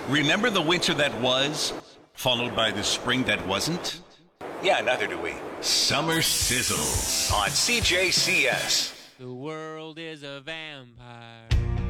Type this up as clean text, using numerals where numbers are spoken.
Remember the winter that was, followed by the spring that wasn't? Yeah, neither do we. Summer Sizzles On CJCS. The world is a vampire.